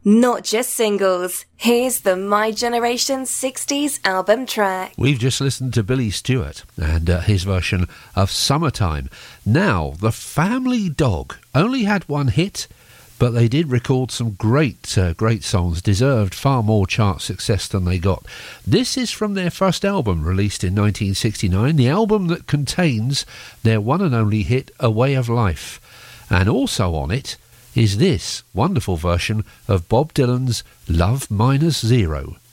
Not just singles. Here's the My Generation 60s album track. We've just listened to Billy Stewart and his version of Summertime. Now, the Family Dog only had one hit, but they did record some great songs, deserved far more chart success than they got. This is from their first album, released in 1969, the album that contains their one and only hit, A Way of Life. And also on it is this wonderful version of Bob Dylan's Love Minus Zero.